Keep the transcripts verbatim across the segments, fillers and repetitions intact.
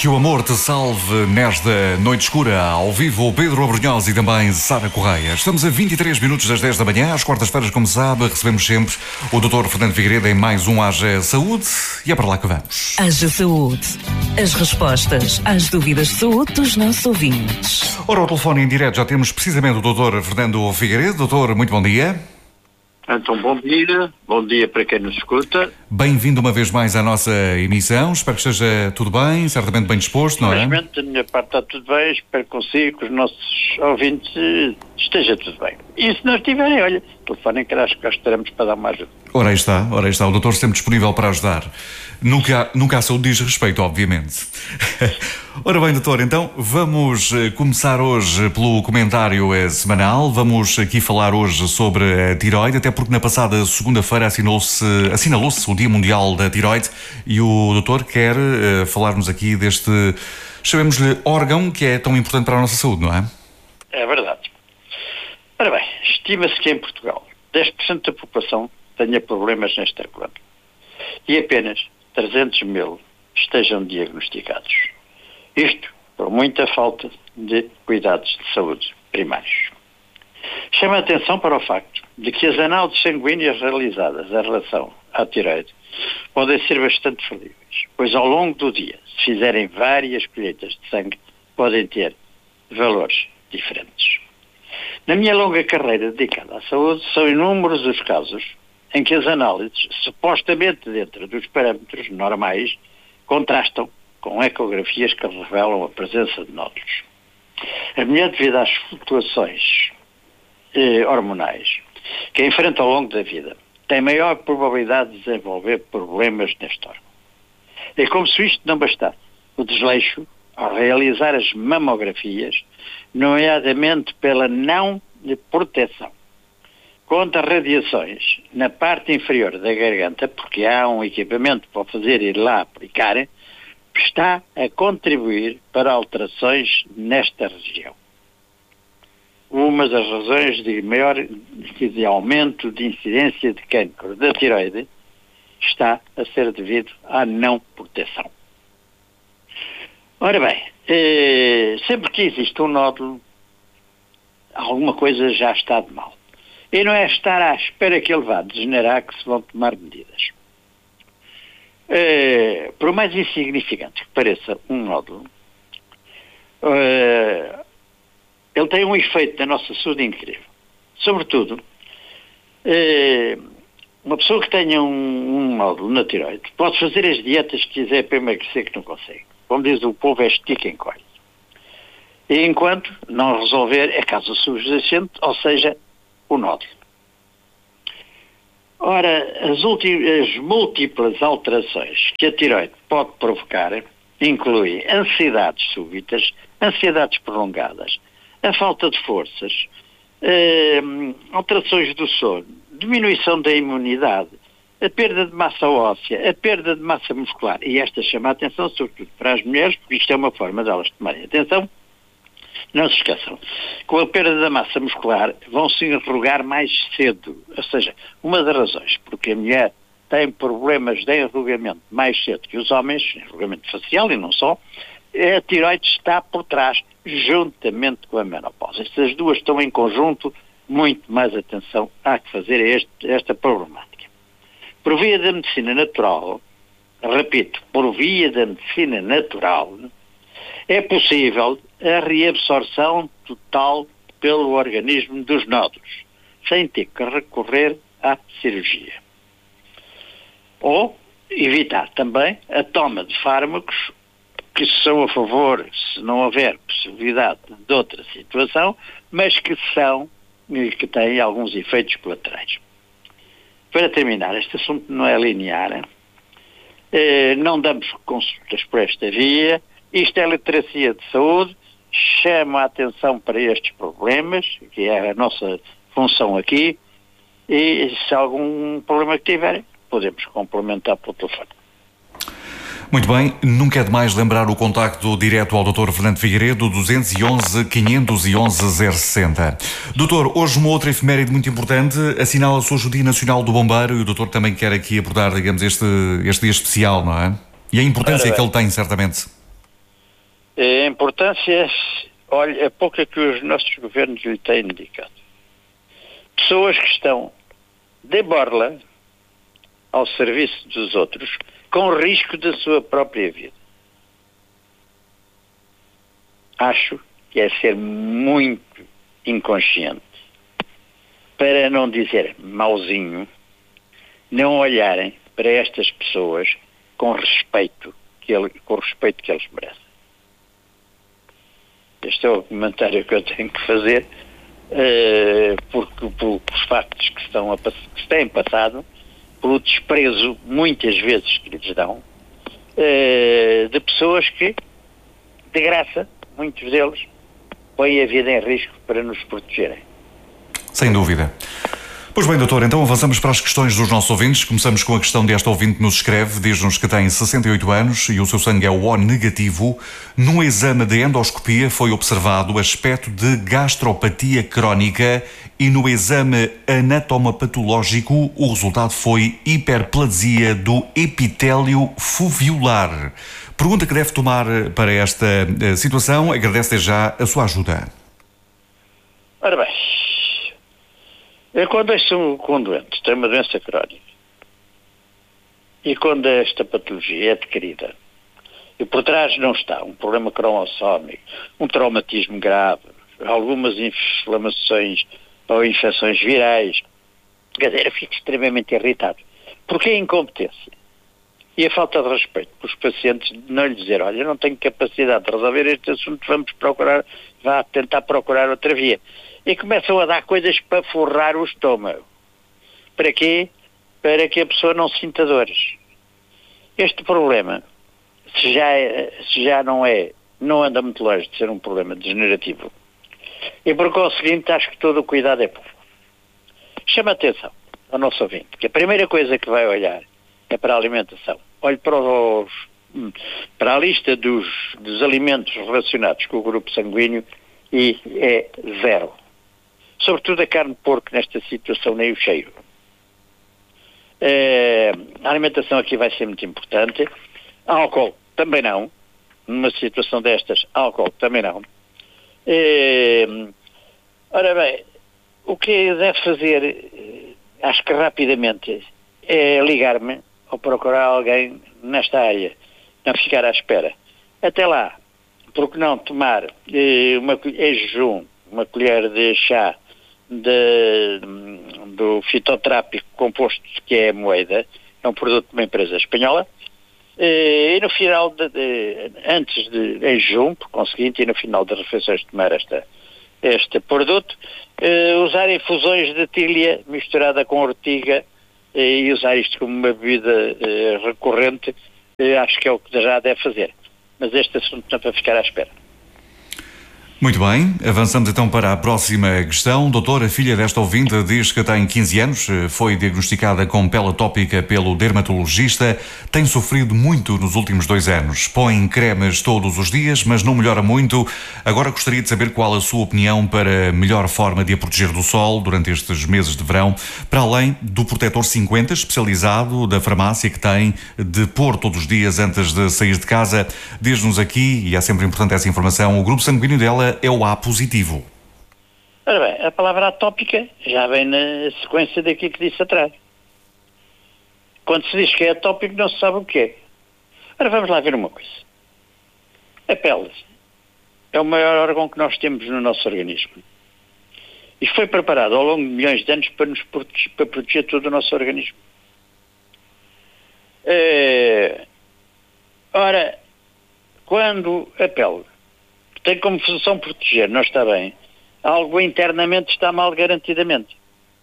Que o amor te salve nesta noite escura. Ao vivo, Pedro Abrunhosa e também Sara Correia. Estamos a vinte e três minutos das dez da manhã. Às quartas-feiras, como sabe, recebemos sempre o doutor Fernando Figueiredo em mais um Haja Saúde. E é para lá que vamos. Haja Saúde. As respostas às dúvidas de saúde dos nossos ouvintes. Ora, ao telefone em direto já temos precisamente o doutor Fernando Figueiredo. Doutor, muito bom dia. Então, bom dia, bom dia para quem nos escuta. Bem-vindo uma vez mais à nossa emissão, espero que esteja tudo bem, certamente bem disposto, não é? Infelizmente, da minha parte está tudo bem, espero que consigo, que os nossos ouvintes esteja tudo bem. E se não estiverem, olha, telefonem que acho que nós estaremos para dar uma ajuda. Ora aí está, ora aí está, o doutor sempre disponível para ajudar. Nunca, nunca a saúde diz respeito, obviamente. Ora bem, doutor, então vamos começar hoje pelo comentário eh, semanal. Vamos aqui falar hoje sobre a tiroide, até porque na passada segunda-feira assinalou-se, assinalou-se o Dia Mundial da Tiroide e o doutor quer eh, falar-nos aqui deste, chamemos-lhe, órgão que é tão importante para a nossa saúde, não é? É verdade. Ora bem, estima-se que em Portugal dez por cento da população tenha problemas nesta glândula e apenas trezentos mil estejam diagnosticados. Isto por muita falta de cuidados de saúde primários. Chama a atenção para o facto de que as análises sanguíneas realizadas em relação à tireoide podem ser bastante falíveis, pois ao longo do dia, se fizerem várias colheitas de sangue, podem ter valores diferentes. Na minha longa carreira dedicada à saúde, são inúmeros os casos em que as análises, supostamente dentro dos parâmetros normais, contrastam com ecografias que revelam a presença de nódulos. A mulher, devido às flutuações eh, hormonais que enfrenta ao longo da vida, tem maior probabilidade de desenvolver problemas neste órgão. É como se isto não bastasse. O desleixo, ao realizar as mamografias, nomeadamente pela não proteção contra radiações na parte inferior da garganta, porque há um equipamento para fazer ir lá aplicar, está a contribuir para alterações nesta região. Uma das razões de maior de aumento de incidência de cancro da tireoide está a ser devido à não proteção. Ora bem, eh, sempre que existe um nódulo, alguma coisa já está de mal. E não é estar à espera que ele vá degenerar que se vão tomar medidas. Uh, por mais insignificante que pareça um nódulo, uh, ele tem um efeito na nossa saúde incrível. Sobretudo, uh, uma pessoa que tenha um, um nódulo na tireoide pode fazer as dietas que quiser para emagrecer que não consegue. Como diz o povo, é estica e encolhe. E enquanto não resolver, é causa subjacente, ou seja, o nódulo. Ora, as, as múltiplas alterações que a tireoide pode provocar incluem ansiedades súbitas, ansiedades prolongadas, a falta de forças, eh, alterações do sono, diminuição da imunidade, a perda de massa óssea, a perda de massa muscular. E esta chama a atenção sobretudo para as mulheres, porque isto é uma forma delas tomarem atenção. Não se esqueçam, com a perda da massa muscular vão se enrugar mais cedo. Ou seja, uma das razões porque a mulher tem problemas de enrugamento mais cedo que os homens, enrugamento facial e não só, é a tireoide está por trás, juntamente com a menopausa. Estas duas estão em conjunto, muito mais atenção há que fazer a, este, a esta problemática. Por via da medicina natural, repito, por via da medicina natural, é possível a reabsorção total pelo organismo dos nódulos, sem ter que recorrer à cirurgia. Ou evitar também a toma de fármacos que são a favor, se não houver possibilidade de outra situação, mas que são, que têm alguns efeitos colaterais. Para terminar, este assunto não é linear, eh, não damos consultas por esta via. Isto é literacia de saúde, chama a atenção para estes problemas, que é a nossa função aqui, e se há algum problema que tiverem, podemos complementar pelo telefone. Muito bem, nunca é demais lembrar o contacto direto ao doutor Fernando Figueiredo, dois um um, quinhentos e onze, zero sessenta. Doutor, hoje uma outra efeméride muito importante, assinala-se hoje o Dia Nacional do Bombeiro, e o doutor também quer aqui abordar, digamos, este, este dia especial, não é? E a importância que ele tem, certamente. A importância, olha, a pouca que os nossos governos lhe têm dedicado. Pessoas que estão de borla ao serviço dos outros, com risco da sua própria vida. Acho que é ser muito inconsciente, para não dizer mauzinho, não olharem para estas pessoas com respeito que, ele, com o respeito que eles merecem. Este é o comentário que eu tenho que fazer, uh, porque pelos factos que, estão a, que se têm passado, pelo desprezo, muitas vezes, que lhes dão, uh, de pessoas que, de graça, muitos deles, põem a vida em risco para nos protegerem. Sem dúvida. Pois bem, doutor, então avançamos para as questões dos nossos ouvintes. Começamos com a questão desta ouvinte que nos escreve. Diz-nos que tem sessenta e oito anos e o seu sangue é o O negativo. Num exame de endoscopia foi observado aspecto de gastropatia crónica e no exame anatomopatológico o resultado foi hiperplasia do epitélio foveolar. Pergunta que deve tomar para esta situação. Agradece já a sua ajuda. Ora bem, eu quando sou com um doente, tem uma doença crónica, e quando esta patologia é adquirida, e por trás não está um problema cromossómico, um traumatismo grave, algumas inflamações ou infecções virais, quer dizer, eu fico extremamente irritado. Porque a incompetência e a falta de respeito pelos pacientes de não lhe dizer, olha, eu não tenho capacidade de resolver este assunto, vamos procurar, vá tentar procurar outra via. E começam a dar coisas para forrar o estômago. Para quê? Para que a pessoa não sinta dores. Este problema, se já, é, se já não é, não anda muito longe de ser um problema degenerativo, e por conseguinte acho que todo o cuidado é pouco. Chama a atenção ao nosso ouvinte, que a primeira coisa que vai olhar é para a alimentação. Olhe para, os, para a lista dos, dos alimentos relacionados com o grupo sanguíneo e é zero. Sobretudo a carne de porco nesta situação nem o cheio. É, a alimentação aqui vai ser muito importante. Álcool também não. Numa situação destas, álcool também não. É, ora bem, o que deve fazer, acho que rapidamente, é ligar-me ou procurar alguém nesta área. Não ficar à espera. Até lá, porque não tomar eh, uma, em jejum uma colher de chá de, do fitoterápico composto que é a moeda, é um produto de uma empresa espanhola, e no final, de, de, antes de, em jejum, por conseguinte, e no final das refeições tomar esta, este produto, eh, usar infusões de tília misturada com ortiga eh, e usar isto como uma bebida eh, recorrente, eh, acho que é o que já deve fazer. Mas este assunto não é para ficar à espera. Muito bem, avançamos então para a próxima questão. Doutor, a filha desta ouvinte diz que tem quinze anos, foi diagnosticada com pele atópica pelo dermatologista, tem sofrido muito nos últimos dois anos, põe cremes todos os dias, mas não melhora muito. Agora gostaria de saber qual a sua opinião para a melhor forma de a proteger do sol durante estes meses de verão, para além do protetor cinquenta especializado da farmácia que tem de pôr todos os dias antes de sair de casa. Diz-nos aqui, e é sempre importante essa informação, o grupo sanguíneo dela é o A positivo. Ora bem, a palavra atópica já vem na sequência daquilo que disse atrás. Quando se diz que é atópico, não se sabe o que é. Ora, vamos lá ver uma coisa. A pele é o maior órgão que nós temos no nosso organismo. E foi preparado ao longo de milhões de anos para nos proteger, para proteger todo o nosso organismo. É... Ora, quando a pele tem como função proteger, não está bem, algo internamente está mal garantidamente.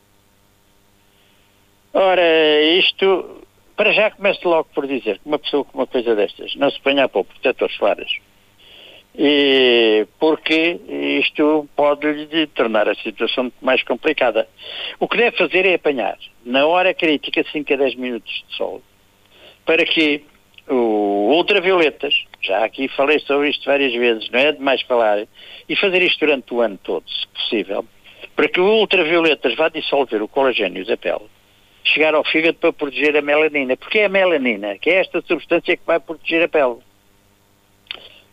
Ora, isto, para já começo logo por dizer que uma pessoa com uma coisa destas não se ponha a pôr protetores solares, e porque isto pode-lhe tornar a situação muito mais complicada. O que deve fazer é apanhar, na hora crítica, cinco a dez minutos de sol, para que o ultravioletas, já aqui falei sobre isto várias vezes, não é demais falar, e fazer isto durante o ano todo, se possível, para que o ultravioletas vá dissolver o colagênio da pele, chegar ao fígado para proteger a melanina, porque é a melanina, que é esta substância que vai proteger a pele.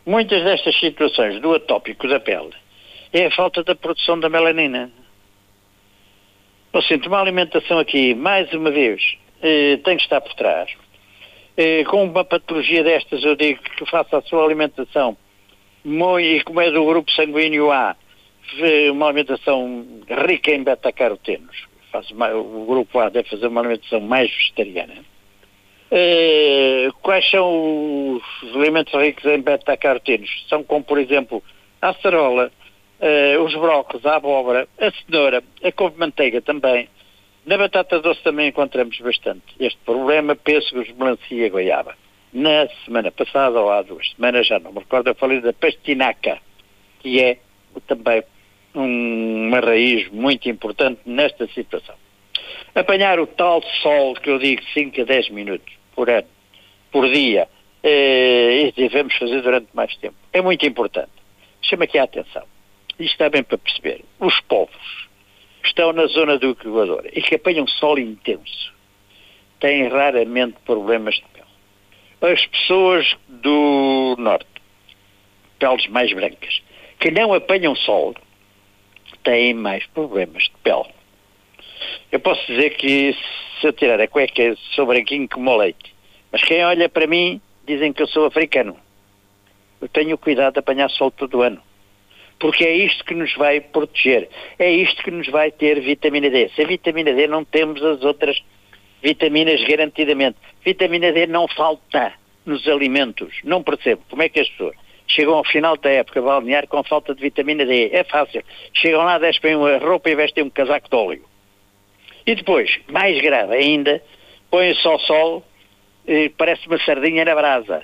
muitas destas situações do atópico da pele é a falta da produção da melanina. Ou seja, uma alimentação aqui, mais uma vez, eh, tem que estar por trás. Eh, com uma patologia destas, eu digo que faça a sua alimentação, muito, e como é do grupo sanguíneo A, uma alimentação rica em beta-carotenos. Faz uma, o grupo A deve fazer uma alimentação mais vegetariana. Eh, quais são os alimentos ricos em beta-carotenos? São como, por exemplo, a acerola, eh, os brócolos, a abóbora, a cenoura, a couve-manteiga também. Na batata doce também encontramos bastante este problema, pêssegos, melancia e goiaba. Na semana passada, ou há duas semanas, já não me recordo, eu falei da pastinaca, que é também um, uma raiz muito importante nesta situação. Apanhar o tal sol que eu digo cinco a dez minutos por ano, por dia, eh, e devemos fazer durante mais tempo. É muito importante. Chama aqui a atenção. Isto está bem para perceber. Os povos que estão na zona do Equador e que apanham sol intenso têm raramente problemas de pele. As pessoas do norte, peles mais brancas, que não apanham sol, têm mais problemas de pele. Eu posso dizer que se eu tirar a cueca sou branquinho como o leite, mas quem olha para mim dizem que eu sou africano. Eu tenho cuidado de apanhar sol todo o ano, porque é isto que nos vai proteger, é isto que nos vai ter vitamina D. Se a vitamina D não temos as outras vitaminas garantidamente. Vitamina D não falta nos alimentos. Não percebo como é que as pessoas chegam ao final da época balnear com falta de vitamina D. É fácil. Chegam lá, despem uma roupa e vestem um casaco de óleo. E depois, mais grave ainda, põem-se ao sol, e parece uma sardinha na brasa.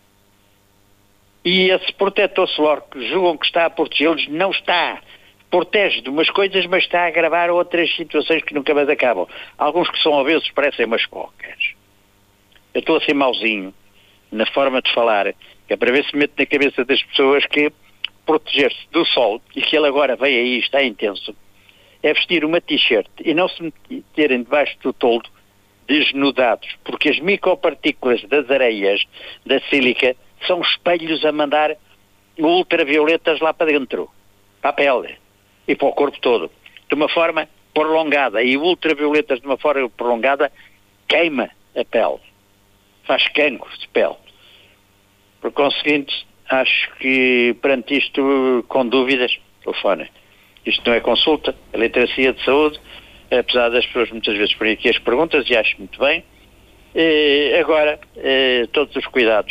E esse protetor solar que julgam que está a protegê-los, não está. Protege de umas coisas, mas está a agravar outras situações que nunca mais acabam. Alguns que são obesos parecem umas cocas. Eu estou assim mauzinho na forma de falar, que é para ver se mete na cabeça das pessoas que proteger-se do sol, e que ele agora vem aí, está intenso, é vestir uma t-shirt e não se meterem debaixo do toldo desnudados, porque as micropartículas das areias, da sílica, são espelhos a mandar ultravioletas lá para dentro, para a pele e para o corpo todo, de uma forma prolongada, e ultravioletas de uma forma prolongada queima a pele, faz cancro de pele. Por conseguinte, acho que perante isto, com dúvidas, telefone. Isto não é consulta, é literacia de saúde, apesar das pessoas muitas vezes porem aqui as perguntas, e acho muito bem. E agora, todos os cuidados.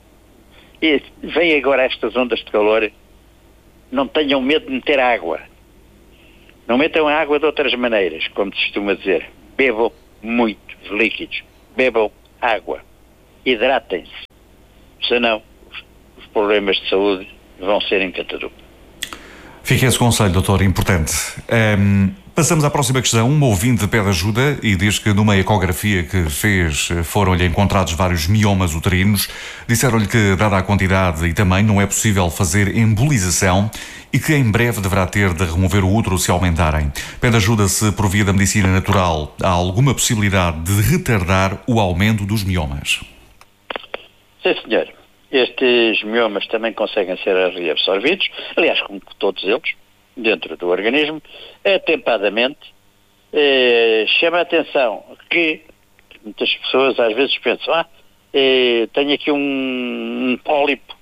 E vem agora estas ondas de calor, não tenham medo de meter água. Não metam a água de outras maneiras, como se costuma dizer. Bebam muitos líquidos. Bebam água. Hidratem-se. Senão, os problemas de saúde vão ser em catadupa. Fica esse conselho, doutor, importante. Um, passamos à próxima questão. Uma ouvinte pede ajuda e diz que numa ecografia que fez foram-lhe encontrados vários miomas uterinos. Disseram-lhe que, dada a quantidade e tamanho, não é possível fazer embolização e que em breve deverá ter de remover o útero se aumentarem. Pede ajuda se, por via da medicina natural, há alguma possibilidade de retardar o aumento dos miomas. Sim, senhor. Estes miomas também conseguem ser reabsorvidos, aliás, como todos eles, dentro do organismo, atempadamente. Eh, chama a atenção que muitas pessoas às vezes pensam, ah, eh, tenho aqui um, um pólipo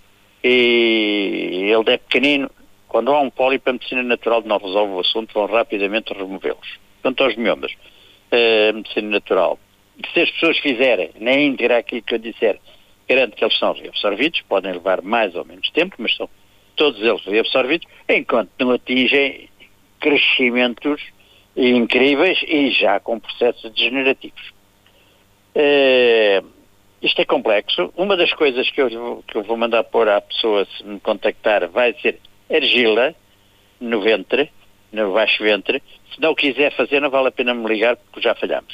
e ele é pequenino. Quando há um pólipo, a medicina natural não resolve o assunto, vão rapidamente removê-los. Quanto aos miomas, a medicina natural, se as pessoas fizerem na íntegra aquilo que eu disser, garanto que eles são reabsorvidos, podem levar mais ou menos tempo, mas são todos eles reabsorvidos, enquanto não atingem crescimentos incríveis e já com processos degenerativos. Uh, isto é complexo. Uma das coisas que eu, que eu vou mandar pôr à pessoa, se me contactar, vai ser argila no ventre, no baixo ventre. Se não quiser fazer, não vale a pena me ligar, porque já falhamos.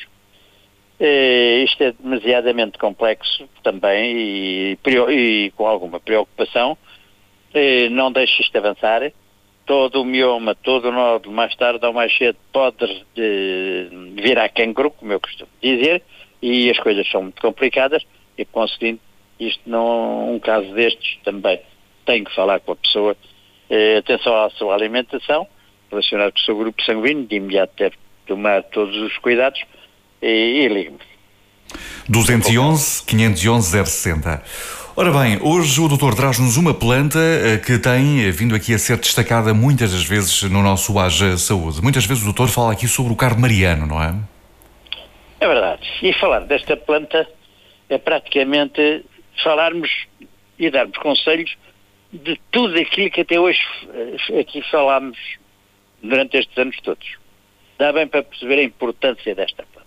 Uh, isto é demasiadamente complexo também e, e com alguma preocupação. Uh, não deixe isto avançar. Todo o mioma, todo o nódulo, mais tarde ou mais cedo, pode uh, virar cancro, como eu costumo dizer, e as coisas são muito complicadas, e conseguindo isto, não, um caso destes também tem que falar com a pessoa, eh, atenção à sua alimentação, relacionado com o seu grupo sanguíneo, de imediato ter que tomar todos os cuidados, e, e ligue-me. dois um um, cinco um um, zero seis zero. Ora bem, hoje o doutor traz-nos uma planta que tem vindo aqui a ser destacada muitas das vezes no nosso Haja Saúde. Muitas vezes o doutor fala aqui sobre o carmariano, não é? É verdade. E falar desta planta é praticamente falarmos e darmos conselhos de tudo aquilo que até hoje aqui falámos durante estes anos todos. Dá bem para perceber a importância desta planta.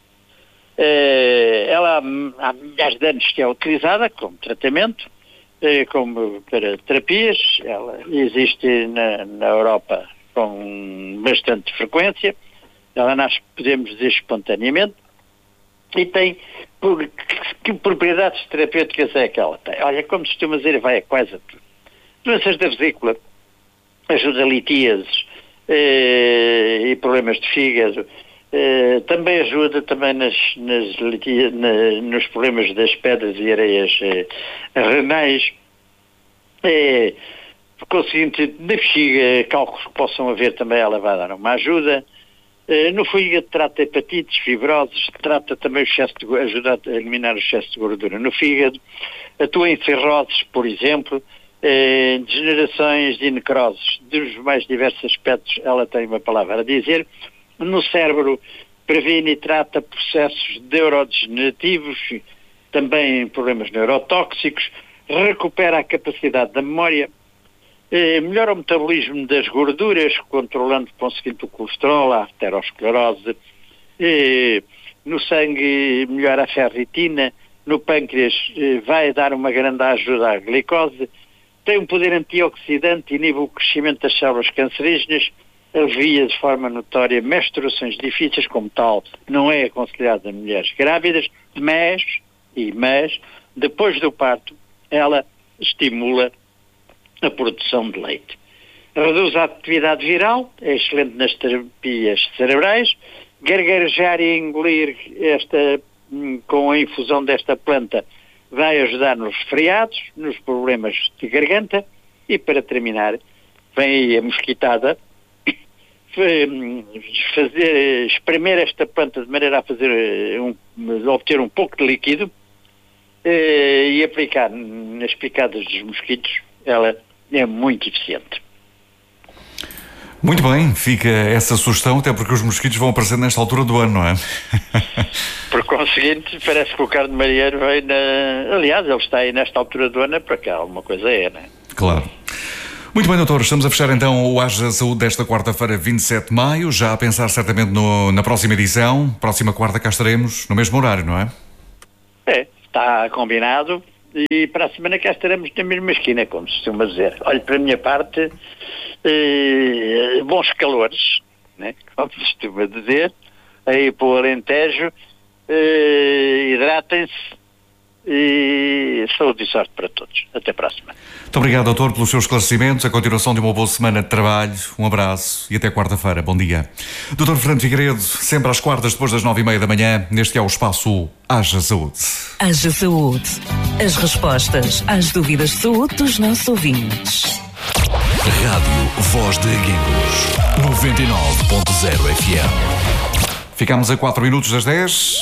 Ela há milhares de anos que é utilizada como tratamento, como para terapias. Ela existe na, na Europa com bastante frequência. Ela nasce, podemos dizer, espontaneamente, e tem por, que, que propriedades terapêuticas é que ela tem? Olha, como se costuma dizer, vai a quase a tudo. Doenças da vesícula, ajuda a litíases eh, e problemas de fígado. Uh, também ajuda também nas, nas, na, nos problemas das pedras e areias uh, renais, uh, conseguinte, na bexiga, cálculos que possam haver, também ela vai dar uma ajuda. Uh, no fígado trata hepatites, fibroses, trata também o excesso de, ajuda a eliminar o excesso de gordura no fígado, atua em cirroses, por exemplo, uh, degenerações e necroses, dos mais diversos aspectos ela tem uma palavra a dizer. No cérebro, previne e trata processos neurodegenerativos, também problemas neurotóxicos, recupera a capacidade da memória, eh, melhora o metabolismo das gorduras, controlando, conseguindo o colesterol, a arteriosclerose, eh, no sangue melhora a ferritina, no pâncreas eh, vai dar uma grande ajuda à glicose, tem um poder antioxidante, inibe o crescimento das células cancerígenas, alivia de forma notória menstruações difíceis, como tal, não é aconselhado a mulheres grávidas, mas, e mas, depois do parto, ela estimula a produção de leite. Reduz a atividade viral, é excelente nas terapias cerebrais, gargarejar e engolir esta, com a infusão desta planta, vai ajudar nos resfriados, nos problemas de garganta, e para terminar, vem aí a mosquitada, fazer, espremer esta planta de maneira a fazer um, obter um pouco de líquido eh, e aplicar nas picadas dos mosquitos. Ela é muito eficiente. Muito bem, fica essa sugestão, até porque os mosquitos vão aparecer nesta altura do ano, não é? Por conseguinte, parece que o carne mariano vem na... Aliás, ele está aí nesta altura do ano, para cá alguma coisa é, não é? Claro. Muito bem, doutor, estamos a fechar então o Haja Saúde desta quarta-feira, vinte e sete de maio, já a pensar certamente no, na próxima edição, próxima quarta cá estaremos, no mesmo horário, não é? É, está combinado, e para a semana cá estaremos na mesma esquina, como se costuma dizer. Olha, para a minha parte, eh, bons calores, né? Como se costuma dizer, aí para o Alentejo, eh, hidratem-se, e saúde e sorte para todos. Até para a semana. Muito obrigado, doutor, pelos seus esclarecimentos, a continuação de uma boa semana de trabalho, um abraço e até quarta-feira. Bom dia. doutor Fernando Figueiredo, sempre às quartas, depois das nove e meia da manhã, neste é o espaço Haja Saúde. Haja Saúde. As respostas às dúvidas de saúde dos nossos ouvintes. Rádio Voz de Aguinhos, noventa e nove ponto zero F M. Ficamos a quatro minutos das dez.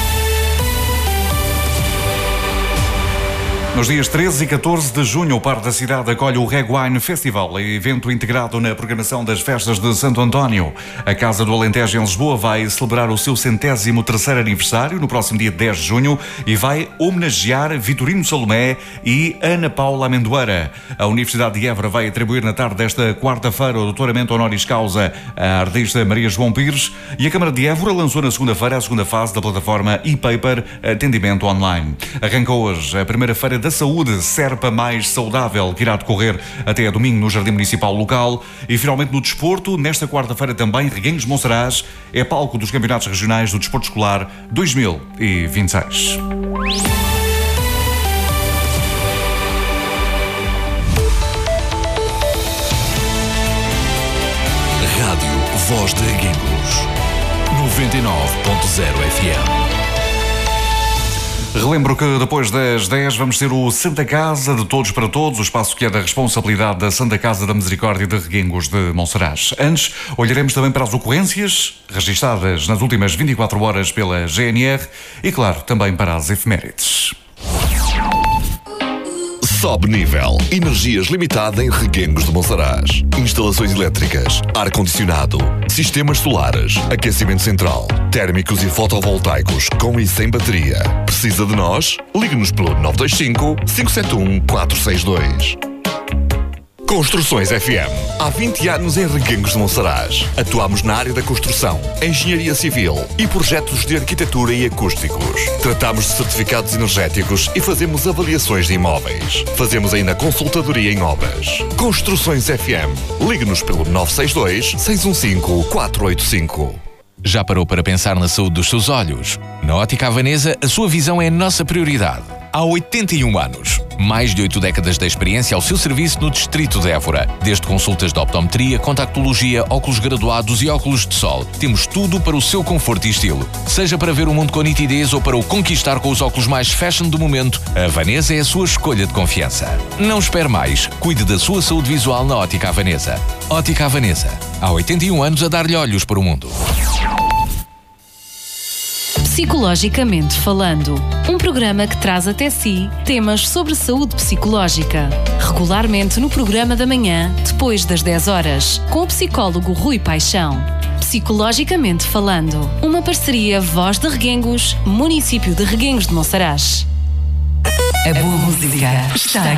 Nos dias treze e catorze de junho, o Parque da Cidade acolhe o Reg Wine Festival, evento integrado na programação das festas de Santo António. A Casa do Alentejo em Lisboa vai celebrar o seu centésimo terceiro aniversário no próximo dia dez de junho e vai homenagear Vitorino Salomé e Ana Paula Amendoeira. A Universidade de Évora vai atribuir na tarde desta quarta-feira o doutoramento honoris causa à artista Maria João Pires, e a Câmara de Évora lançou na segunda-feira a segunda fase da plataforma e-paper Atendimento Online. Arrancou hoje a primeira feira da Saúde Serpa Mais Saudável, que irá decorrer até a domingo no Jardim Municipal local. E finalmente no desporto, nesta quarta-feira também, Reguengos de Monsaraz é palco dos Campeonatos Regionais do Desporto Escolar dois mil e vinte e seis. Rádio Voz de Aguinhos, noventa e nove ponto zero F M. Relembro que depois das dez vamos ter o Santa Casa de Todos para Todos, o espaço que é da responsabilidade da Santa Casa da Misericórdia de Reguengos de Monsaraz. Antes, olharemos também para as ocorrências registadas nas últimas vinte e quatro horas pela G N R e, claro, também para as efemérides. Sobe nível. Energias limitada em Reguengos de Monsaraz. Instalações elétricas, ar-condicionado, sistemas solares, aquecimento central, térmicos e fotovoltaicos com e sem bateria. Precisa de nós? Ligue-nos pelo nove dois cinco, cinco sete um, quatro seis dois. Construções F M. Há vinte anos em Reguengos de Monsaraz. Atuamos na área da construção, engenharia civil e projetos de arquitetura e acústicos. Tratamos de certificados energéticos e fazemos avaliações de imóveis. Fazemos ainda consultadoria em obras. Construções F M. Ligue-nos pelo nove seis dois, seis um cinco, quatro oito cinco. Já parou para pensar na saúde dos seus olhos? Na Ótica Havanesa, a sua visão é a nossa prioridade. Há oitenta e um anos, mais de oito décadas de experiência ao seu serviço no Distrito de Évora. Desde consultas de optometria, contactologia, óculos graduados e óculos de sol. Temos tudo para o seu conforto e estilo. Seja para ver o mundo com nitidez ou para o conquistar com os óculos mais fashion do momento, a Havanesa é a sua escolha de confiança. Não espere mais. Cuide da sua saúde visual na Ótica Havanesa. Ótica Havanesa. Há oitenta e um anos a dar-lhe olhos para o mundo. Psicologicamente Falando, um programa que traz até si temas sobre saúde psicológica. Regularmente no programa da manhã, depois das dez horas, com o psicólogo Rui Paixão. Psicologicamente Falando, uma parceria Voz de Reguengos, município de Reguengos de Monsaraz. A boa música está